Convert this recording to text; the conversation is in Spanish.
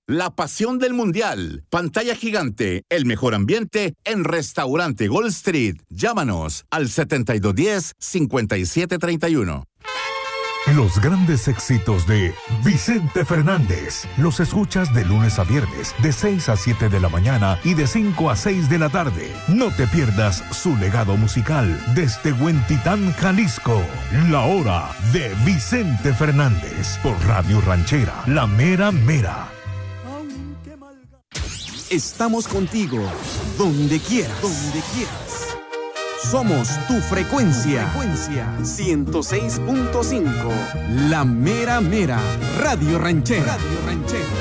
La pasión del mundial. Pantalla gigante. El mejor ambiente en Restaurante Gold Street. Llámanos al 7210-5731. Los grandes éxitos de Vicente Fernández los escuchas de lunes a viernes de 6 a 7 de la mañana y de 5 a 6 de la tarde. No te pierdas su legado musical desde Huentitán, Jalisco. La hora de Vicente Fernández por Radio Ranchera, La Mera Mera. Estamos contigo donde quieras, donde quieras. Somos tu frecuencia. 106.5. La Mera Mera. Radio Ranchera.